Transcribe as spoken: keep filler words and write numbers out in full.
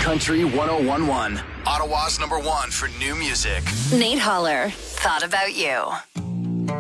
Country one oh one one. Ottawa's number one for new music. Nate Holler, Thought About You.